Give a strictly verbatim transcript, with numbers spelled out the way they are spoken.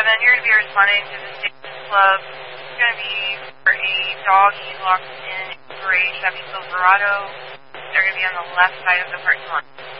seven, you're going to be responding to the Station Club. It's going to be for a dog he locked in a gray Chevy Silverado. They're going to be on the left side of the parking lot.